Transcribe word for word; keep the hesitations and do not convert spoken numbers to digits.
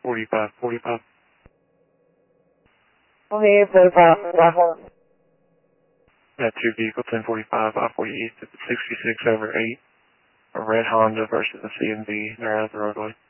forty-five forty-five. Okay, forty-five, Bravo. Got two vehicle, ten forty-five, I forty East at sixty-six over eight. A red Honda versus a C M V. They're out of the roadway.